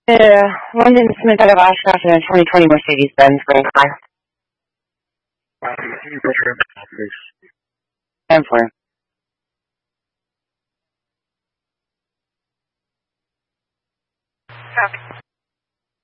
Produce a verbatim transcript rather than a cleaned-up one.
Uh, London Smith out of Oshkosh in a twenty twenty Mercedes-Benz Grand Car. Uh, can you put your info, please? ten four. Okay.